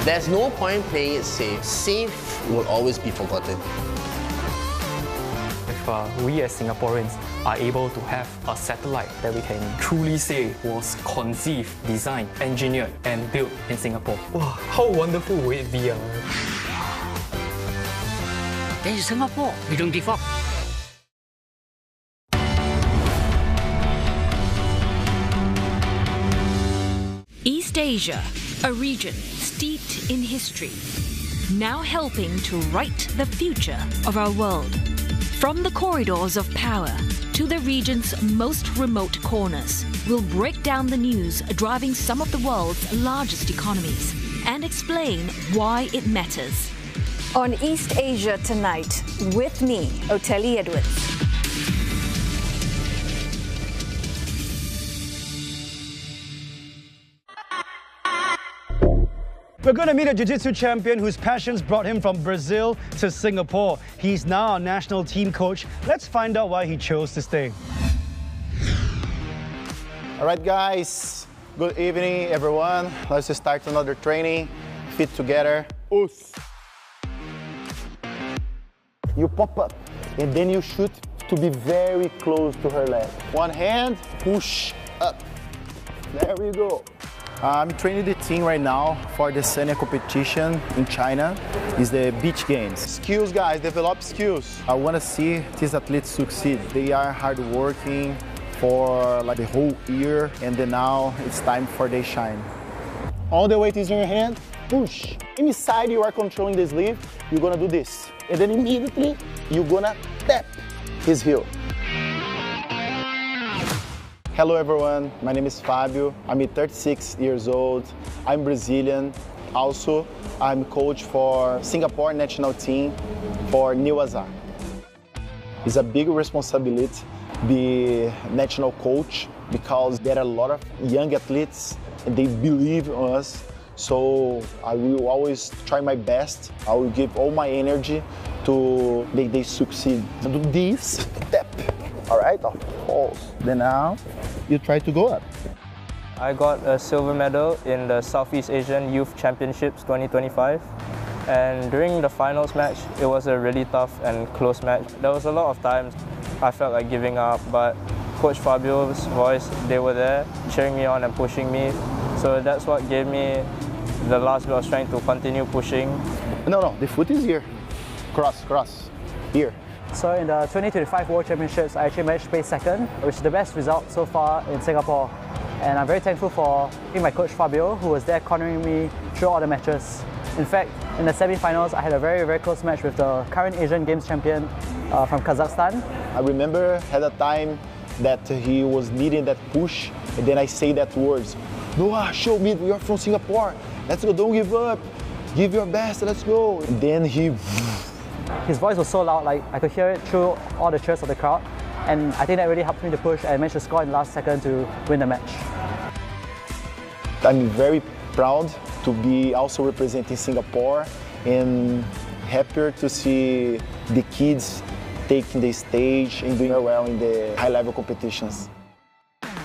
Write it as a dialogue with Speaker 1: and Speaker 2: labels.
Speaker 1: There's no point playing it safe. Safe will always be forgotten.
Speaker 2: If we as Singaporeans are able to have a satellite that we can truly say was conceived, designed, engineered and built in Singapore, wow, how wonderful would it be?
Speaker 3: This is Singapore, we don't give up.
Speaker 4: East Asia, a region steeped in history, now helping to write the future of our world. From the corridors of power to the region's most remote corners, we'll break down the news driving some of the world's largest economies and explain why it matters.
Speaker 5: On East Asia Tonight, with me, Oteli Edwards.
Speaker 6: We're going to meet a jiu-jitsu champion whose passions brought him from Brazil to Singapore. He's now our national team coach. Let's find out why he chose to stay.
Speaker 7: All right, guys. Good evening, everyone. Let's start another training. Feet together. Us. You pop up, and then you shoot to be very close to her leg. One hand, push up. There we go. I'm training the team right now for the senior competition in China. It's the beach games. Skills, guys, develop skills. I want to see these athletes succeed. They are hardworking for like the whole year, and then now it's time for they shine. All the weight is in your hand, push. Inside you are controlling the sleeve, you're gonna do this. And then immediately, you're gonna tap his heel. Hello everyone, my name is Fabio. I'm 36 years old. I'm Brazilian. Also, I'm coach for Singapore national team for Niuasa. It's a big responsibility be national coach because there are a lot of young athletes and they believe in us. So I will always try my best. I will give all my energy to make they succeed. Do this, tap. All right, pause. Then now, you try to go up.
Speaker 8: I got a silver medal in the Southeast Asian Youth Championships 2025. And during the finals match, it was a really tough and close match. There was a lot of times I felt like giving up, but Coach Fabio's voice, they were there cheering me on and pushing me. So that's what gave me the last bit of strength to continue pushing.
Speaker 7: No, the foot is here. Cross, here.
Speaker 9: So in the 2025 World Championships, I actually managed to place second, which is the best result so far in Singapore. And I'm very thankful for my coach Fabio, who was there cornering me through all the matches. In fact, in the semi-finals, I had a very, very close match with the current Asian Games champion from Kazakhstan.
Speaker 7: I remember at a time that he was needing that push, and then I say that words, Noah, show me you're from Singapore. Let's go, don't give up. Give your best, let's go. And then
Speaker 9: his voice was so loud, like I could hear it through all the cheers of the crowd. And I think that really helped me to push and manage to score in the last second to win the match.
Speaker 7: I'm very proud to be also representing Singapore and happier to see the kids taking the stage and doing well in the high-level competitions.